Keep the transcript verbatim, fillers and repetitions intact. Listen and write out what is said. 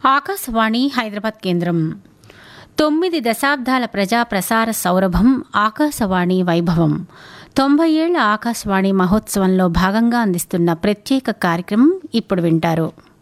ఆకాశవాణి హైదరాబాద్ కేంద్రం. తొమ్మిది దశాబ్దాల ప్రజా ప్రసార సౌరభం ఆకాశవాణి వైభవం. తొంభై ఏళ్ల ఆకాశవాణి మహోత్సవంలో భాగంగా అందిస్తున్న ప్రత్యేక కార్యక్రమం ఇప్పుడు వింటారు.